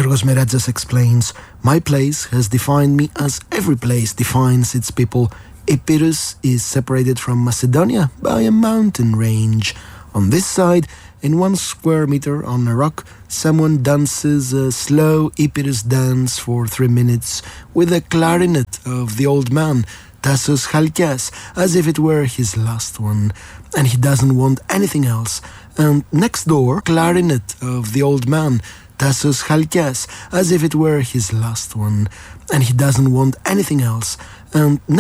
Yorgos Meratζas explains, "My place has defined me as every place defines its people. Epirus is separated from Macedonia by a mountain range. On this side, in 1 square meter on a rock, someone dances a slow Epirus dance for 3 minutes with the clarinet of the old man, Tassos Chalkias, as if it were his last one, and he doesn't want anything else. And next door, clarinet of the old man, Tassos Chalkias, as if it were his last one, and he doesn't want anything else. And